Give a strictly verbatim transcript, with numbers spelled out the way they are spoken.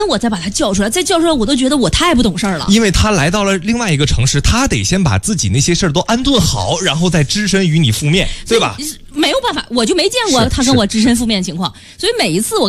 我再把他叫出来，再叫出来，我都觉得我太不懂事儿了。 因为他来到了另外一个城市，他得先把自己那些事儿都安顿好，然后再只身与你负面，对吧？ 没有办法，我就没见过他跟我只身负面情况，所以每一次我。